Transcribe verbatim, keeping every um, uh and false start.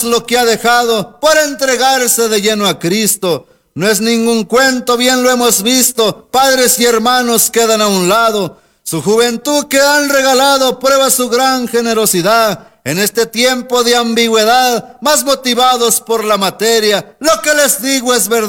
lo que ha dejado por entregarse de lleno a Cristo. No es ningún cuento, bien lo hemos visto, padres y hermanos quedan a un lado. Su juventud que han regalado prueba su gran generosidad. En este tiempo de ambigüedad, más motivados por la materia, lo que les digo es verdad.